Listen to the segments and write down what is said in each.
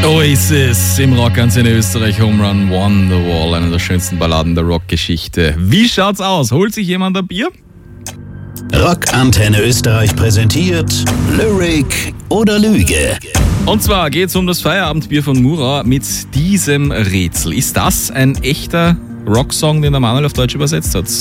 So ist es im Rockantenne Österreich Home Run Wonderwall, eine der schönsten Balladen der Rockgeschichte. Wie schaut's aus? Holt sich jemand ein Bier? Rockantenne Österreich präsentiert Lyric oder Lüge. Und zwar geht's um das Feierabendbier von Mura mit diesem Rätsel. Ist das ein echter Rocksong, den der Manuel auf Deutsch übersetzt hat?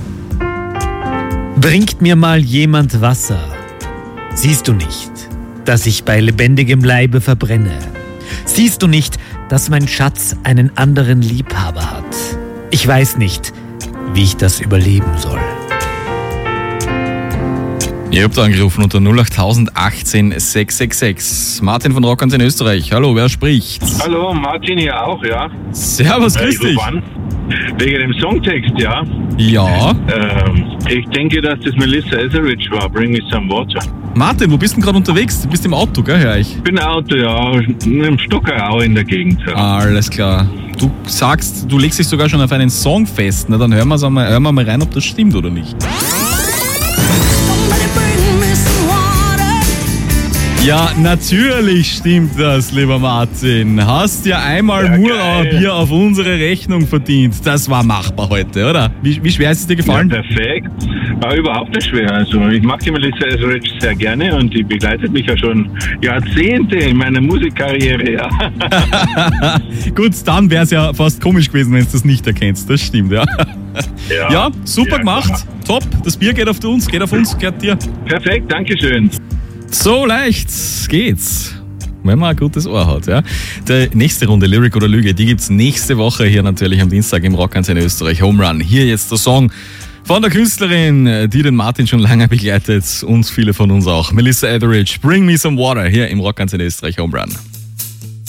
Bringt mir mal jemand Wasser. Siehst du nicht, dass ich bei lebendigem Leibe verbrenne? Siehst du nicht, dass mein Schatz einen anderen Liebhaber hat? Ich weiß nicht, wie ich das überleben soll. Ihr habt angerufen unter 08000 18 666. Martin von Rockantenne Österreich. Hallo, wer spricht? Hallo, Martin hier auch, ja. Servus, grüß Ich ruf dich. an. Wegen dem Songtext, ja. Ja. Ich denke, dass das Melissa Etheridge war, Bring Me Some Water. Martin, wo bist du denn gerade unterwegs? Du bist im Auto, gell, hör ich? Ich bin Auto, ja, im Stockerau in der Gegend. Ja. Alles klar. Du sagst, du legst dich sogar schon auf einen Song fest. Na, dann hören wir mal rein, ob das stimmt oder nicht. Ja, natürlich stimmt das, lieber Martin. Hast ja einmal Ja, Murauer geil. Bier auf unsere Rechnung verdient. Das war machbar heute, oder? Wie schwer ist es dir Ja, gefallen? perfekt. War überhaupt nicht schwer. Also ich mag die Melissa Etheridge sehr gerne und die begleitet mich ja schon Jahrzehnte in meiner Musikkarriere. Ja. Gut, dann wäre es ja fast komisch gewesen, wenn du das nicht erkennst. Das stimmt, ja. Ja, super Ja, gemacht. klar. Top. Das Bier geht auf uns, gehört dir. Perfekt, Dankeschön. So leicht geht's, wenn man ein gutes Ohr hat. Ja. Die nächste Runde Lyric oder Lüge, die gibt's nächste Woche hier natürlich am Dienstag im Rockantenne Österreich Home Run. Hier jetzt der Song von der Künstlerin, die den Martin schon lange begleitet, uns viele von uns auch. Melissa Etheridge, Bring Me Some Water, hier im Rockantenne Österreich Home Run.